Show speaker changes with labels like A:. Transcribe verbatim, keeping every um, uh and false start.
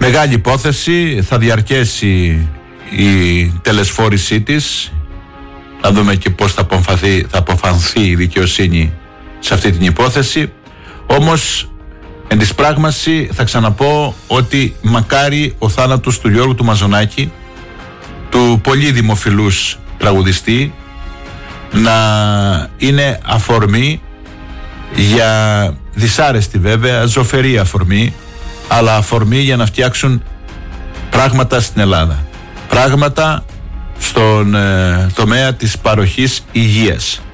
A: Μεγάλη υπόθεση, θα διαρκέσει η τελεσφόρησή της, να δούμε και πώς θα αποφανθεί, θα αποφανθεί η δικαιοσύνη σε αυτή την υπόθεση. Όμως εν της πράγμαση θα ξαναπώ ότι μακάρι ο θάνατος του Γιώργου του Μαζονάκη, του πολύ δημοφιλούς τραγουδιστή, να είναι αφορμή για δυσάρεστη βέβαια, ζωφερή αφορμή, αλλά αφορμή για να φτιάξουν πράγματα στην Ελλάδα, πράγματα στον ε, τομέα της παροχής υγείας.